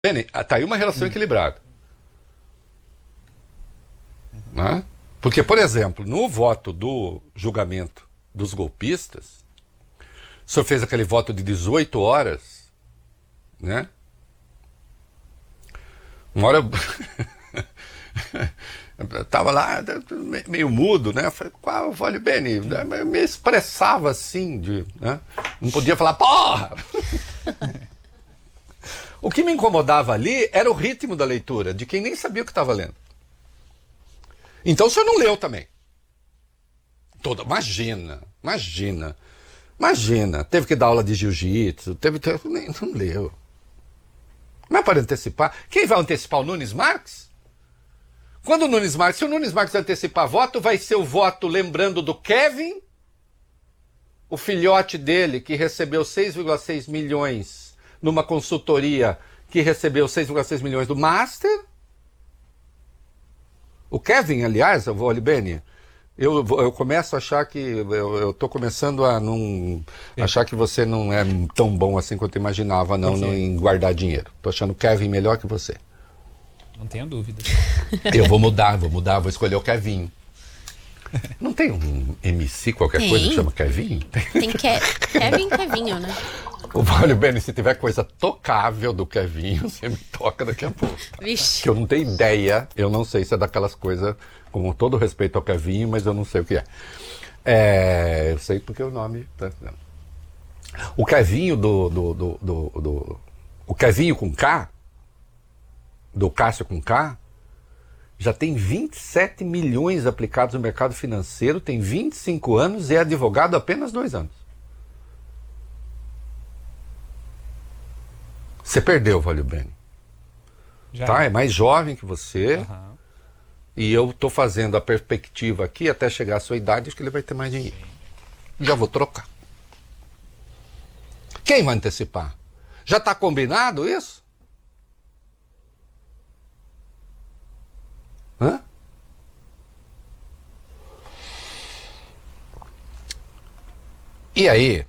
Bene, tá aí uma relação equilibrada. Né? Porque, por exemplo, no voto do julgamento dos golpistas, o senhor fez aquele voto de 18 horas, né? Uma hora eu tava lá, meio mudo, né? Eu falei, qual, olha bem, eu me expressava assim, né? Não podia falar, porra! O que me incomodava ali era o ritmo da leitura, de quem nem sabia o que estava lendo. Então o senhor não leu também. Imagina. Teve que dar aula de jiu-jitsu, não leu. Mas para antecipar, quem vai antecipar o Nunes Marques? Se o Nunes Marques antecipar voto, vai ser o voto lembrando do Kevin, o filhote dele que recebeu 6,6 milhões numa consultoria que recebeu 6,6 milhões do Master. O Kevin, aliás, eu vou ali, Beni, eu começo a achar que eu tô começando a não achar que você não é tão bom assim quanto eu imaginava não em guardar dinheiro. Tô achando o Kevin melhor que você. Não tenho dúvida. Eu vou mudar, vou escolher o Kevin. Não tem um MC qualquer coisa que chama Kevin? Tem Kevinho, né? Olha, Beni, se tiver coisa tocável do Kevin, você me toca daqui a pouco. Tá? Vixe. Que eu não tenho ideia, eu não sei se é daquelas coisas, com todo respeito ao Kevin, mas eu não sei o que é. Eu sei porque o nome... O Kevinho o Kevinho com K, do Cássio com K, já tem 27 milhões aplicados no mercado financeiro, tem 25 anos e é advogado há apenas 2 anos. Você perdeu, Valeu Bene. Tá? É mais jovem que você. Uhum. E eu tô fazendo a perspectiva aqui até chegar à sua idade, acho que ele vai ter mais dinheiro. Já vou trocar. Quem vai antecipar? Já está combinado isso? Hã? E aí,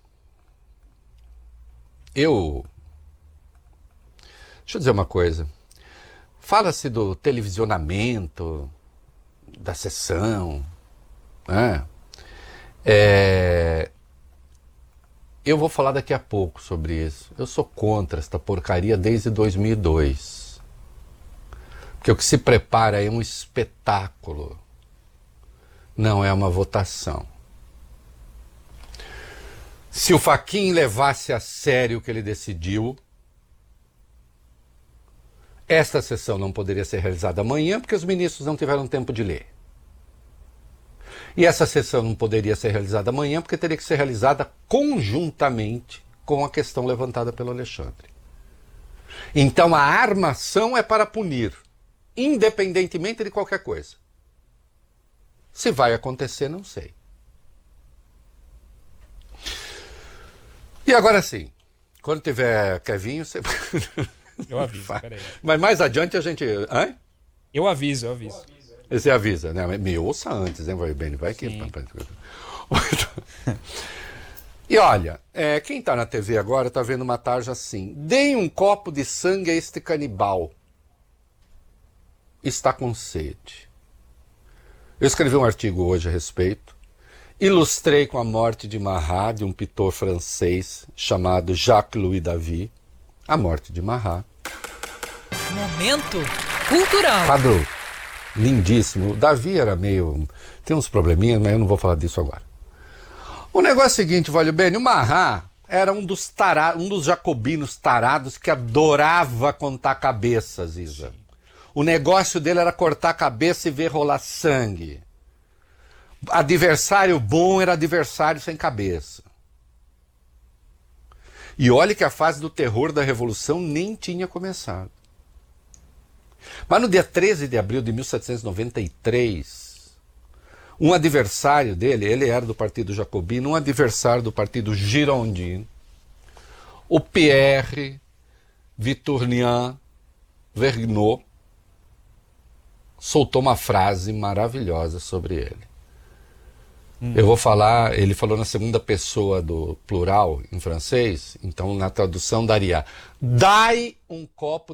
deixa eu dizer uma coisa. Fala-se do televisionamento, da sessão, né? Eu vou falar daqui a pouco sobre isso. Eu sou contra esta porcaria desde 2002. Porque o que se prepara é um espetáculo, não é uma votação. Se o Fachin levasse a sério o que ele decidiu, esta sessão não poderia ser realizada amanhã porque os ministros não tiveram tempo de ler. E essa sessão não poderia ser realizada amanhã porque teria que ser realizada conjuntamente com a questão levantada pelo Alexandre. Então a armação é para punir, independentemente de qualquer coisa. Se vai acontecer, não sei. E agora sim, quando tiver Kevinho, você... Eu aviso, peraí. Mas mais adiante a gente... Hã? Eu aviso. Você avisa, né? Me ouça antes, né? Vai que... E olha, quem está na TV agora está vendo uma tarja assim. Deem um copo de sangue a este canibal. Está com sede. Eu escrevi um artigo hoje a respeito. Ilustrei com a morte de Marat, de um pintor francês chamado Jacques-Louis David. A morte de Marat. Momento cultural. Quadro lindíssimo. O Davi era meio... Tem uns probleminhas, mas eu não vou falar disso agora. O negócio é o seguinte, Valeu Bene, o Marat era um dos jacobinos tarados que adorava contar cabeças, Isa. O negócio dele era cortar a cabeça e ver rolar sangue. Adversário bom era adversário sem cabeça. E olha que a fase do terror da Revolução nem tinha começado. Mas no dia 13 de abril de 1793, um adversário dele, ele era do Partido Jacobino, um adversário do Partido Girondino, o Pierre Victorien Vergniaud, soltou uma frase maravilhosa sobre ele. Eu vou falar, ele falou na segunda pessoa do plural em francês, então na tradução daria: dai um copo